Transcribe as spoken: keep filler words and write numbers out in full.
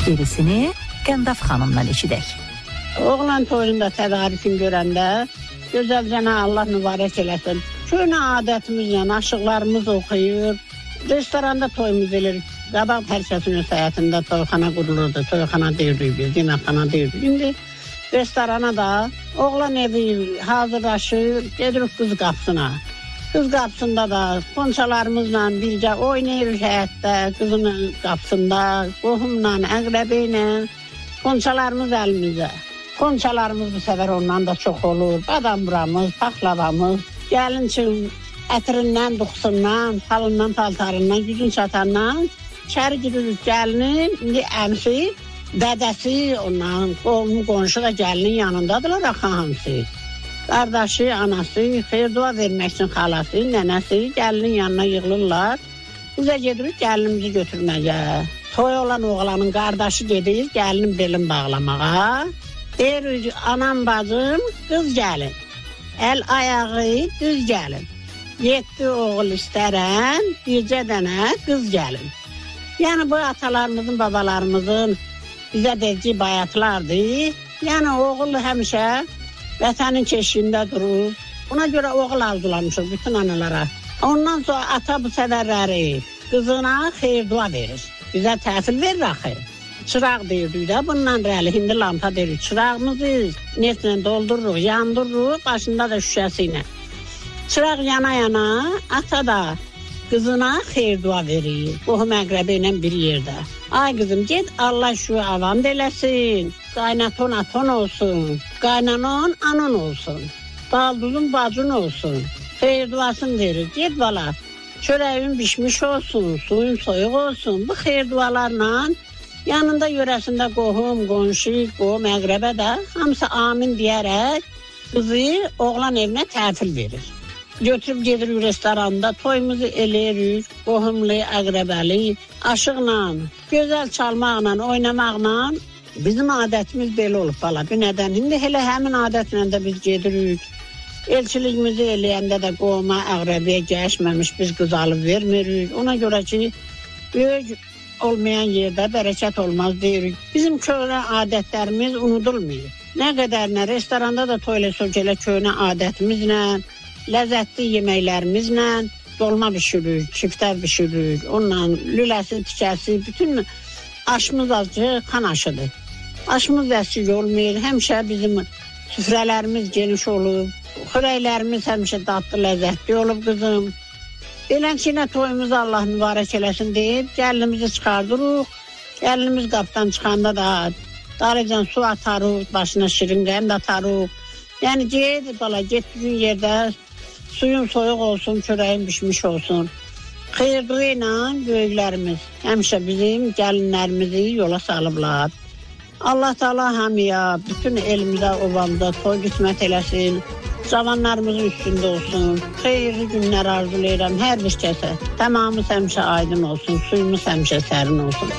Gerisini Qəndaf xanımdan eşidək. Oğlan toyunda tədarükün görəndə gözəlcənə Allah mübarək eləsin. Köhnə adətimizlə aşıqlarımız oxuyur. Restoranda toyumuz edirik. Qabaq hər kəsin öz həyatında toyxana qurulurdu. Toyxana deyirdik biz, yeməkxana deyirdik. İndi restorana da oğlan evi hazırlaşır, gedirik qız qapısına. Qız qapısında da qonşalarımızla bircə oynayırıq həyətdə, qızın qapısında, qohumla, əqrəbi ilə, qonşalarımız əlimizdə. Qonşalarımız bu səfər ondan da çox olur. Badamburamız, paxlavamız, gəlin üçün ətirindən, duxusundan, halından, paltarından, gücün çatandan içəri gidirik gəlinin, indi əmsi, dədəsi, ondan qohumu, qonşu da gəlinin yanındadırlar axı hamısı. Qardaşı, anası, xeyir-dua vermək üçün xalası, nənəsi gəlinin yanına yığılırlar. Bizə gedirik gəlinimizi götürməyə. Toy olan oğlanın qardaşı gedir gəlinin belini bağlamağa. Deyirik, anam bacım, qız gəlin. Əl ayağı düz gəlin. Yeddi oğul istərən, bircə dənə qız gəlin. Yəni bu atalarımızın, babalarımızın bizə dediyi bayatlardır. Yəni oğul həmişə vətənin keşiyində durur. Buna görə oğul arzulamışıq bütün analara. Ondan sonra ata bu sədərləri qızına xeyir-dua verir. Bizə təhsil verir axı. Çıraq deyirdik də, bundan rəli, hindi lampa deyirik. Çırağımızı neftlə doldururuq, yandırırıq, başında da şüşəsi ilə. Çıraq yana-yana, ata da qızına xeyir-dua verir. Qohum əqrəbi ilə bir yerdə. Ay qızım, get Allah şu avand eləsin. Qaynaton aton olsun. Qaynanon anon olsun. Dalduzun bacın olsun. Xeyir-duasını verir. Get bala, çörəyin bişmiş olsun, suyun soyuq olsun. Bu xeyir-dualarla yanında yörəsində qohum, qonşu, qohum, əqrəbə də hamısı amin deyərək qızı oğlan evinə təhvil verir. Götürüb gedirik restoranda, toyumuzu eləyirik, qohumlu, əqrəbəli, aşıqla, gözəl çalmaqla, oynamaqla. Bizim adətimiz belə olub bala. Bu nədən? İndi elə həmin adətlə də biz gedirik. Elçilikimizi eləyəndə də qohuma, əqrəbəyə gəşməmiş biz qız alıb vermirik. Ona görə ki, böyük olmayan yerdə bərəkət olmaz deyirik. Bizim köhnə adətlərimiz unudulmuyor. Nə qədər nə restoranda da toyla sökələ köhnə adətimizlə, ləzzətli yeməklərimizlə dolma bişiririk, çiftər bişiririk. Onunla lüləsi, tikəsi, bütün aşımız azcıq xan aşıdır. Aşımız vəsiq olmayır, həmişə bizim süfrələrimiz geniş olub, xörəklərimiz həmişə dadlı, ləzzətli olub qızım. Beləncə toyumuzu Allah mübarək eləsin deyib, gəlinimizi çıxardırıq. Gəlinimiz qapıdan çıxanda da darıcan su atarıq, başına şirin qənd atarıq. Yəni get, bala, getdiyin yerdə suyun soyuq olsun, çörəyin bişmiş olsun. Xeyir-dua ilə böyüklərimiz həmişə bizim gəlinlərimizi yola salıblar. Allah Taala hamıya, bütün elimizə, ovamıza toy qismət eləsin. Cavanlarımızın üstündə olsun. Xeyirli günlər arzulayıram hər bir kəsə. Tamamımız həmişə aydın olsun, suyumuz həmişə sərin olsun.